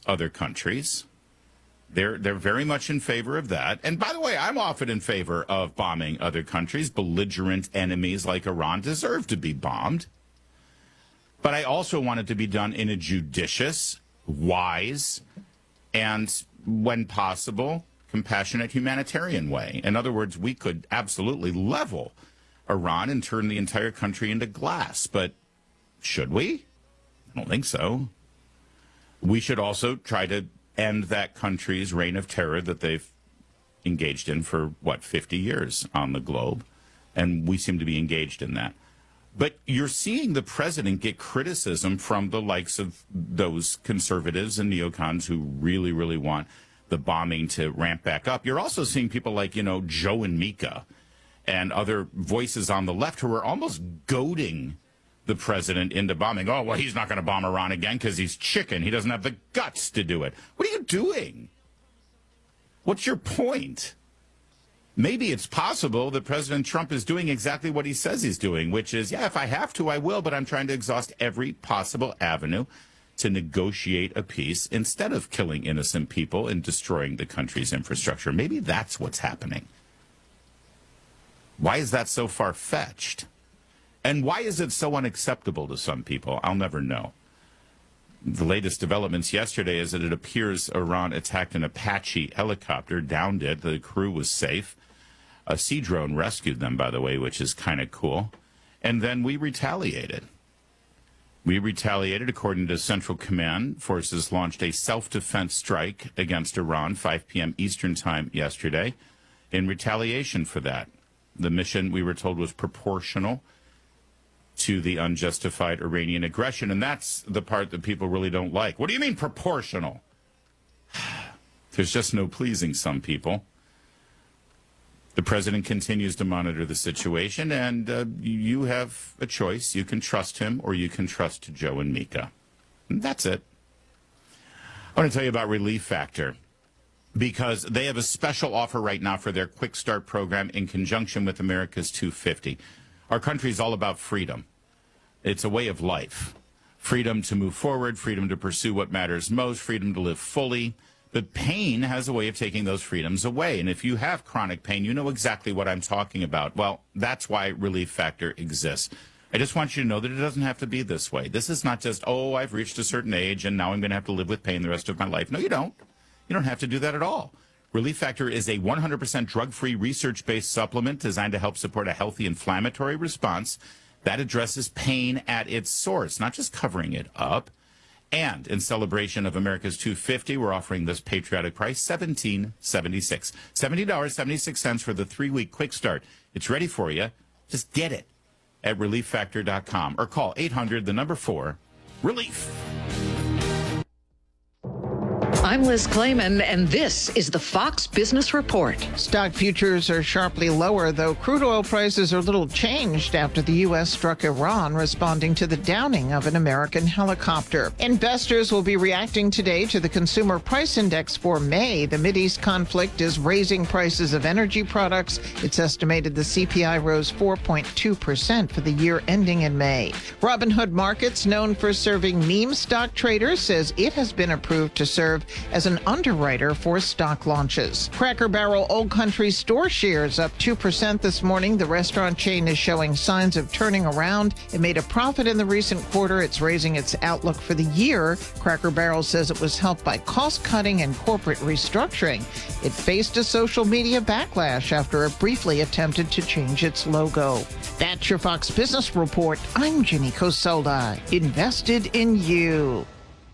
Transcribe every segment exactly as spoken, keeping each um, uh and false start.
other countries. They're they're very much in favor of that. And by the way, I'm often in favor of bombing other countries. Belligerent enemies like Iran deserve to be bombed. But I also want it to be done in a judicious, wise, and, when possible, compassionate humanitarian way. In other words, we could absolutely level Iran and turn the entire country into glass. But should we? I don't think so. We should also try to end that country's reign of terror that they've engaged in for, what, fifty years on the globe. And we seem to be engaged in that. But you're seeing the president get criticism from the likes of those conservatives and neocons who really, really want the bombing to ramp back up. You're also seeing people like, you know, Joe and Mika and other voices on the left who are almost goading the president into bombing. Oh, well, he's not going to bomb Iran again because he's chicken. He doesn't have the guts to do it. What are you doing? What's your point? Maybe it's possible that President Trump is doing exactly what he says he's doing, which is, yeah, if I have to, I will, but I'm trying to exhaust every possible avenue to negotiate a peace instead of killing innocent people and destroying the country's infrastructure. Maybe that's what's happening. Why is that so far-fetched? And why is it so unacceptable to some people? I'll never know. The latest developments yesterday is that it appears Iran attacked an Apache helicopter, downed it. The crew was safe. A sea drone rescued them, by the way, which is kind of cool. And then we retaliated. We retaliated. According to Central Command, forces launched a self-defense strike against Iran, five p.m. Eastern time yesterday, in retaliation for that. The mission, we were told, was proportional to the unjustified Iranian aggression, and that's the part that people really don't like. What do you mean proportional? There's just no pleasing some people. The president continues to monitor the situation, and uh, you have a choice. You can trust him, or you can trust Joe and Mika. And that's it. I want to tell you about Relief Factor, because they have a special offer right now for their Quick Start program in conjunction with America's two fifty. Our country is all about freedom. It's a way of life. Freedom to move forward, freedom to pursue what matters most, freedom to live fully. But pain has a way of taking those freedoms away. And if you have chronic pain, you know exactly what I'm talking about. Well, that's why Relief Factor exists. I just want you to know that it doesn't have to be this way. This is not just, oh, I've reached a certain age and now I'm going to have to live with pain the rest of my life. No, you don't. You don't have to do that at all. Relief Factor is a one hundred percent drug-free, research-based supplement designed to help support a healthy inflammatory response that addresses pain at its source, not just covering it up. And in celebration of America's two fifty, we're offering this patriotic price, seventeen seventy-six. seventeen seventy-six for the three-week quick start. It's ready for you. Just get it at relief factor dot com or call eight hundred, the number four, relief. I'm Liz Clayman, and this is the Fox Business Report. Stock futures are sharply lower, though crude oil prices are little changed after the U S struck Iran, responding to the downing of an American helicopter. Investors will be reacting today to the Consumer Price Index for May. The Mideast conflict is raising prices of energy products. It's estimated the C P I rose four point two percent for the year ending in May. Robinhood Markets, known for serving meme stock traders, says it has been approved to serve as an underwriter for stock launches. Cracker Barrel Old Country store shares up two percent this morning. The restaurant chain is showing signs of turning around. It made a profit in the recent quarter. It's raising its outlook for the year. Cracker Barrel says it was helped by cost-cutting and corporate restructuring. It faced a social media backlash after it briefly attempted to change its logo. That's your Fox Business Report. I'm Ginny Cosolda. Invested in you.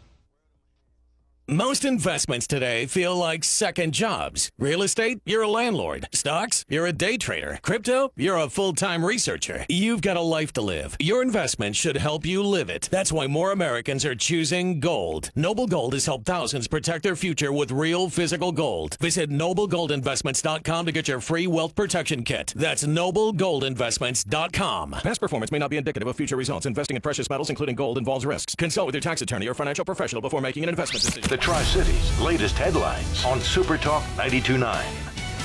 Most investments today feel like second jobs. Real estate, you're a landlord. Stocks, you're a day trader. Crypto, you're a full-time researcher. You've got a life to live. Your investment should help you live it. That's why more Americans are choosing gold. Noble Gold has helped thousands protect their future with real physical gold. Visit noble gold investments dot com to get your free wealth protection kit. That's noble gold investments dot com. Past performance may not be indicative of future results. Investing in precious metals, including gold, involves risks. Consult with your tax attorney or financial professional before making an investment decision. The Tri-Cities' latest headlines on Super Talk ninety-two point nine.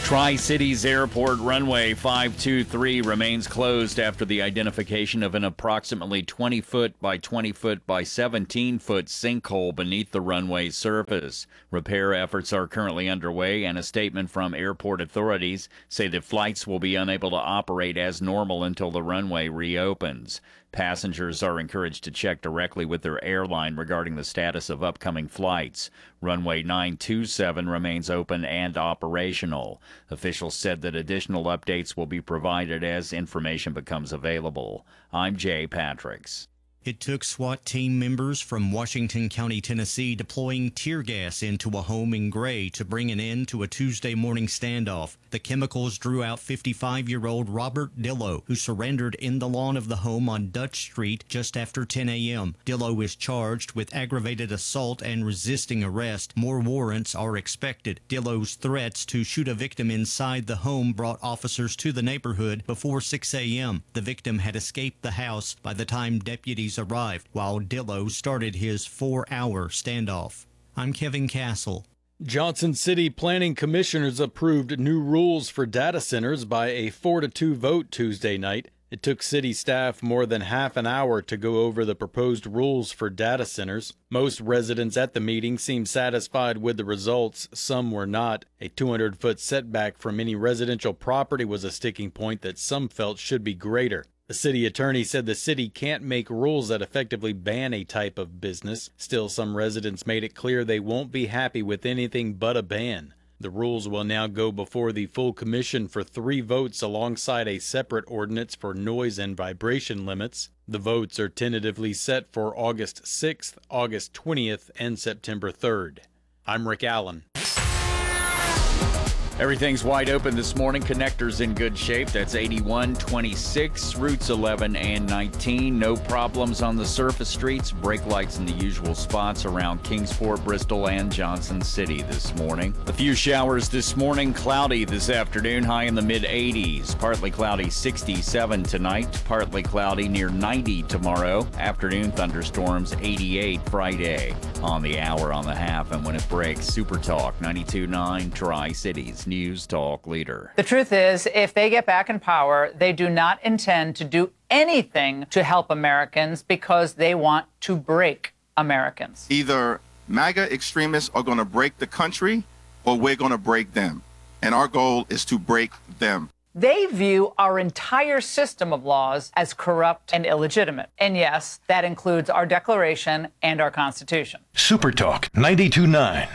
Tri-Cities Airport runway five two three remains closed after the identification of an approximately twenty foot by twenty foot by seventeen foot sinkhole beneath the runway surface. Repair efforts are currently underway, and a statement from airport authorities say that flights will be unable to operate as normal until the runway reopens. Passengers are encouraged to check directly with their airline regarding the status of upcoming flights. Runway nine two seven remains open and operational. Officials said that additional updates will be provided as information becomes available. I'm Jay Patricks. It took SWAT team members from Washington County, Tennessee, deploying tear gas into a home in Gray to bring an end to a Tuesday morning standoff. The chemicals drew out fifty-five-year-old Robert Dillow, who surrendered in the lawn of the home on Dutch Street just after ten a.m. Dillow is charged with aggravated assault and resisting arrest. More warrants are expected. Dillow's threats to shoot a victim inside the home brought officers to the neighborhood before six a.m. The victim had escaped the house by the time deputies arrived, while Dillow started his four-hour standoff. I'm Kevin Castle. Johnson City Planning Commissioners approved new rules for data centers by a four to two vote Tuesday night. It took city staff more than half an hour to go over the proposed rules for data centers. Most residents at the meeting seemed satisfied with the results. Some were not. A two hundred foot setback from any residential property was a sticking point that some felt should be greater. The city attorney said the city can't make rules that effectively ban a type of business. Still, some residents made it clear they won't be happy with anything but a ban. The rules will now go before the full commission for three votes alongside a separate ordinance for noise and vibration limits. The votes are tentatively set for August sixth, August twentieth, and September third. I'm Rick Allen. Everything's wide open this morning. Connectors in good shape. That's eighty-one, twenty-six, routes eleven and nineteen. No problems on the surface streets. Brake lights in the usual spots around Kingsport, Bristol, and Johnson City this morning. A few showers this morning. Cloudy this afternoon. High in the mid eighties. Partly cloudy, sixty-seven tonight. Partly cloudy, near ninety tomorrow. Afternoon thunderstorms, eighty-eight Friday. On the hour, on the half, and when it breaks, Super Talk ninety-two point nine Tri-Cities News Talk leader. The truth is, if they get back in power, they do not intend to do anything to help Americans because they want to break Americans. Either MAGA extremists are going to break the country or we're going to break them. And our goal is to break them. They view our entire system of laws as corrupt and illegitimate. And yes, that includes our Declaration and our Constitution. Super Talk ninety-two point nine.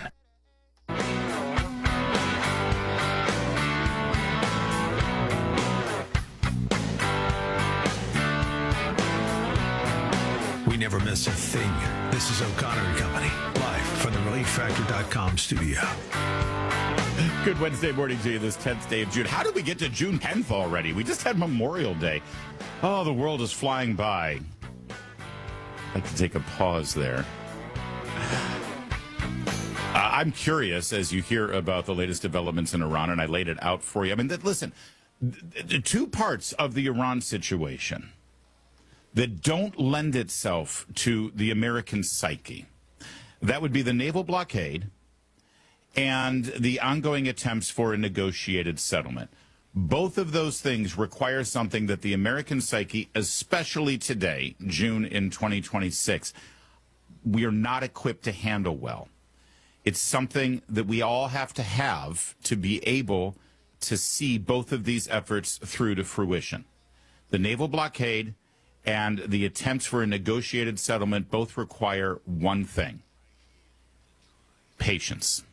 We never miss a thing. This is O'Connor and Company, live from the relief factor dot com studio. Good Wednesday morning to you, this tenth day of June. How did we get to June tenth already? We just had Memorial Day. Oh, the world is flying by. I'd like to take a pause there. Uh, I'm curious as you hear about the latest developments in Iran, and I laid it out for you. I mean, th- listen, th- the two parts of the Iran situation that don't lend itself to the American psyche. That would be the naval blockade and the ongoing attempts for a negotiated settlement. Both of those things require something that the American psyche, especially today, June in twenty twenty-six, we are not equipped to handle well. It's something that we all have to have to be able to see both of these efforts through to fruition. The naval blockade and the attempts for a negotiated settlement both require one thing: patience.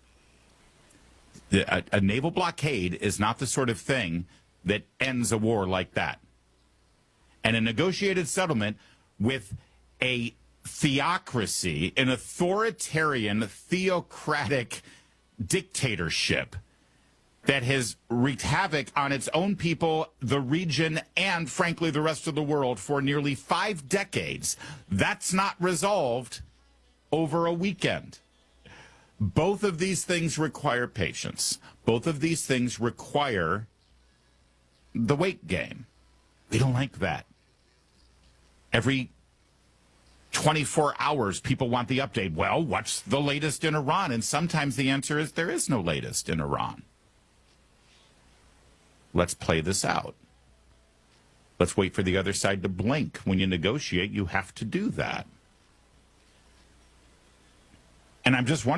A, a naval blockade is not the sort of thing that ends a war like that. And a negotiated settlement with a theocracy, an authoritarian, theocratic dictatorship that has wreaked havoc on its own people, the region, and, frankly, the rest of the world for nearly five decades. That's not resolved over a weekend. Both of these things require patience. Both of these things require the wait game. We don't like that. Every twenty-four hours, people want the update. Well, what's the latest in Iran? And sometimes the answer is there is no latest in Iran. Let's play this out. Let's wait for the other side to blink. When you negotiate, you have to do that. And I'm just wondering.